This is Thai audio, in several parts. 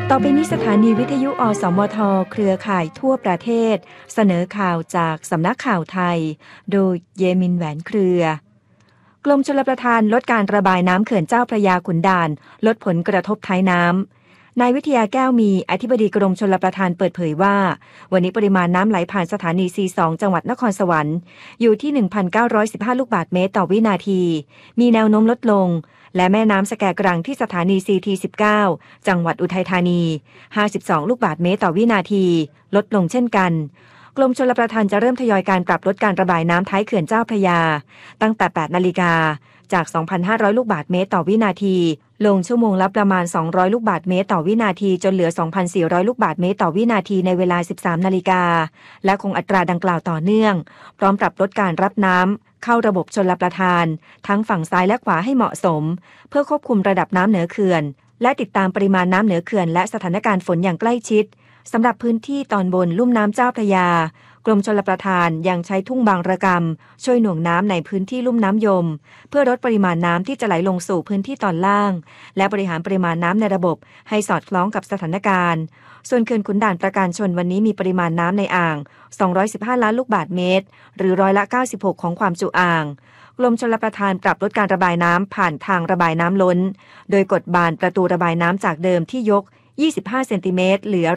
ต่อไปนี้สถานีวิทยุอสมทเครือข่ายทั่วประเทศเสนอข่าวจากสำนักข่าวไทยโดยเยมินแหวนเครือกรมชลประทานลดการระบายน้ำเขื่อนเจ้าพระยาขุนด่านลดผลกระทบท้ายน้ำนายวิทยาแก้วมีอธิบดีกรมชลประทานเปิดเผยว่าวันนี้ปริมาณน้ำไหลผ่านสถานี C2 จังหวัดนครสวรรค์อยู่ที่ 1,915 ลูกบาศก์เมตรต่อวินาทีมีแนวโน้มลดลงและแม่น้ำสแกกรังที่สถานี CT19 จังหวัดอุทัยธานี 52 ลูกบาศก์เมตรต่อวินาทีลดลงเช่นกันกรมชลประทานจะเริ่มทยอยการปรับลดการระบายน้ำท้ายเขื่อนเจ้าพระยาตั้งแต่ 8 นาฬิกาจาก 2,500 ลูกบาศก์เมตรต่อวินาทีลงชั่วโมงละประมาณ 200 ลูกบาศก์เมตรต่อวินาทีจนเหลือ 2,400 ลูกบาศก์เมตรต่อวินาทีในเวลา 13 นาฬิกาและคงอัตราดังกล่าวต่อเนื่องพร้อมปรับลดการรับน้ำเข้าระบบชลประทานทั้งฝั่งซ้ายและขวาให้เหมาะสมเพื่อควบคุมระดับน้ำเหนือเขื่อนและติดตามปริมาณน้ำเหนือเขื่อนและสถานการณ์ฝนอย่างใกล้ชิดสำหรับพื้นที่ตอนบนลุ่มน้ำเจ้าพระยากรมชลประทานยังใช้ทุ่งบางระกำช่วยหน่วงน้ำในพื้นที่ลุ่มน้ำยมเพื่อลดปริมาณน้ำที่จะไหลลงสู่พื้นที่ตอนล่างและบริหารปริมาณน้ำในระบบให้สอดคล้องกับสถานการณ์ส่วนเขื่อนขุนด่านประการชนวันนี้มีปริมาณน้ำในอ่าง215ล้านลูกบาศก์เมตรหรือ96%ของความจุอ่างกรมชลประทานปรับลดการระบายน้ำผ่านทางระบายน้ำล้นโดยกดบานประตูระบายน้ำจากเดิมที่ยก25 เซนติเมตรเหลือ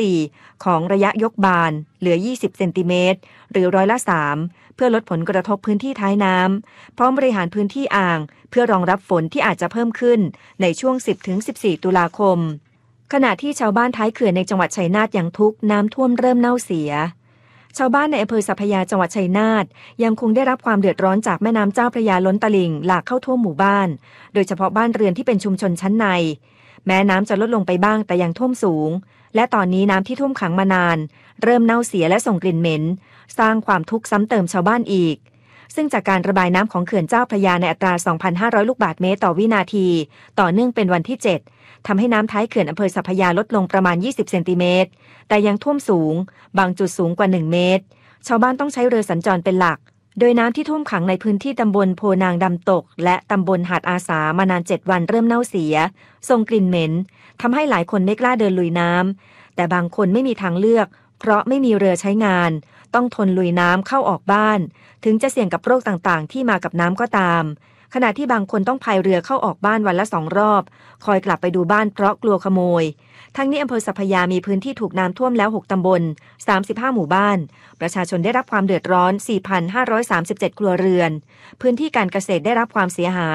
4%ของระยะยกบานเหลือ20 เซนติเมตรหรือ3%เพื่อลดผลกระทบพื้นที่ท้ายน้ำพร้อมบริหารพื้นที่อ่างเพื่อรองรับฝนที่อาจจะเพิ่มขึ้นในช่วง 10-14 ตุลาคมขณะที่ชาวบ้านท้ายเขื่อนในจังหวัดชัยนาทยังทุกข์น้ำท่วมเริ่มเน่าเสียชาวบ้านในอำเภอสัพพยาจังหวัดชัยนาทยังคงได้รับความเดือดร้อนจากแม่น้ำเจ้าพระยาล้นตลิ่งหลากเข้าท่วมหมู่บ้านโดยเฉพาะบ้านเรือนที่เป็นชุมชนชั้นในแม้น้ำจะลดลงไปบ้างแต่ยังท่วมสูงและตอนนี้น้ำที่ท่วมขังมานานเริ่มเน่าเสียและส่งกลิ่นเหม็นสร้างความทุกข์ซ้ำเติมชาวบ้านอีกซึ่งจากการระบายน้ำของเขื่อนเจ้าพระยาในอัตรา 2,500 ลูกบาศก์เมตรต่อวินาทีต่อเนื่องเป็นวันที่ 7ทำให้น้ำท้ายเขื่อนอำเภอสัพพยาลดลงประมาณ20 เซนติเมตรแต่ยังท่วมสูงบางจุดสูงกว่า1 เมตรชาวบ้านต้องใช้เรือสัญจรเป็นหลักโดยน้ำที่ท่วมขังในพื้นที่ตำบลโพนางดำตกและตำบลหาดอาสามานาน7 วันเริ่มเน่าเสียส่งกลิ่นเหม็นทำให้หลายคนไม่กล้าเดินลุยน้ำแต่บางคนไม่มีทางเลือกเพราะไม่มีเรือใช้งานต้องทนลุยน้ำเข้าออกบ้านถึงจะเสี่ยงกับโรคต่างๆที่มากับน้ำก็ตามขณะที่บางคนต้องพายเรือเข้าออกบ้านวันละ2 รอบคอยกลับไปดูบ้านเพราะกลัวขโมยทั้งนี้อำเภอสัพพยามีพื้นที่ถูกน้ำท่วมแล้ว6 ตำบล35 หมู่บ้านประชาชนได้รับความเดือดร้อน 4,537 ครัวเรือนพื้นที่การเกษตรได้รับความเสียหาย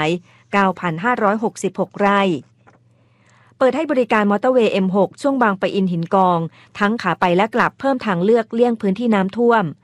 9,566 ไร่เปิดให้บริการมอเตอร์เวย์ M6 ช่วงบางปะอินหินกองทั้งขาไปและกลับเพิ่มทางเลือกเลี่ยงพื้นที่น้ำท่วม